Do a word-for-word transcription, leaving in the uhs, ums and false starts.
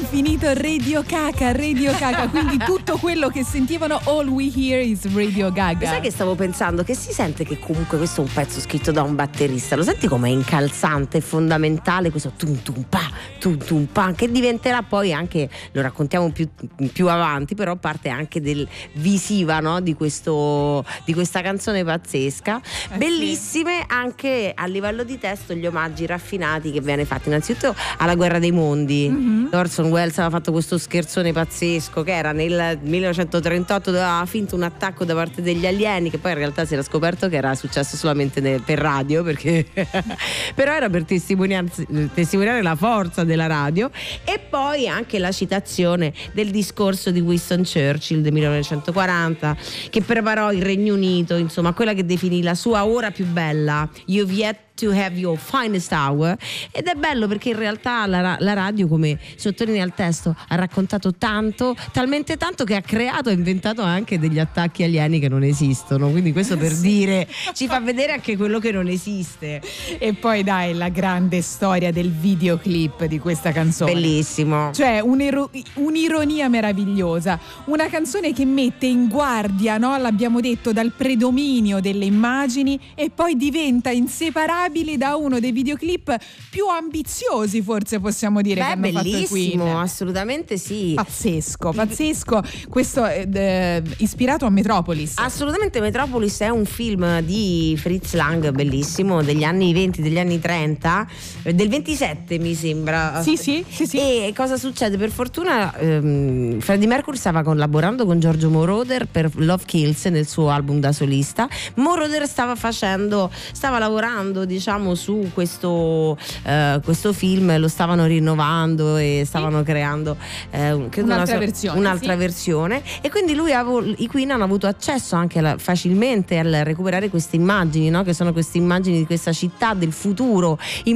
definito Radio Caca, Radio Caca, quindi tutto quello che sentivano, all we hear is Radio Gaga. Sai che stavo pensando? Che si sente che comunque questo è un pezzo scritto da un batterista, lo senti com'è incalzante e fondamentale questo tum tum pa, tum tum pa, che diventerà poi anche, lo raccontiamo più, più avanti, però parte anche del visiva, no? Di questo di questa canzone pazzesca, eh bellissime sì. Anche a livello di testo gli omaggi raffinati che viene fatti innanzitutto alla Guerra dei Mondi. Mm-hmm. Orson Welles aveva fatto questo scherzone pazzesco che era nel millenovecentotrentotto, dove aveva finto un attacco da parte degli alieni, che poi in realtà si era scoperto che era successo solamente per radio, perché però era per testimoniare, testimoniare la forza della radio. E poi anche la citazione del discorso di Winston Churchill del millenovecentoquaranta, che preparò il Regno Unito, insomma, quella che definì la sua ora più bella, You've Yet to Have Your Finest Hour. Ed è bello perché in realtà la, la radio, come sottolinea il testo, ha raccontato tanto, talmente tanto che ha creato e inventato anche degli attacchi alieni che non esistono, quindi questo per sì. dire, ci fa vedere anche quello che non esiste. E poi dai, la grande storia del videoclip di questa canzone, bellissimo, cioè un'ero- un'ironia meravigliosa, una canzone che mette in guardia, no? L'abbiamo detto, dal predominio delle immagini, e poi diventa inseparabile da uno dei videoclip più ambiziosi, forse possiamo dire. Beh, che hanno bellissimo, fatto i Queen. Assolutamente sì. Pazzesco, pazzesco. Questo è eh, ispirato a Metropolis. Assolutamente. Metropolis è un film di Fritz Lang bellissimo, degli anni venti, degli anni trenta, del ventisette mi sembra. Sì, sì, sì, sì. E cosa succede? Per fortuna ehm, Freddie Mercury stava collaborando con Giorgio Moroder per Love Kills nel suo album da solista. Moroder stava facendo, stava lavorando, diciamo, su questo, eh, questo film, lo stavano rinnovando e stavano sì. creando eh, credo un'altra, una, versione, un'altra sì. versione, e quindi lui avevo, i Queen hanno avuto accesso anche alla, facilmente al recuperare queste immagini, no? Che sono queste immagini di questa città del futuro in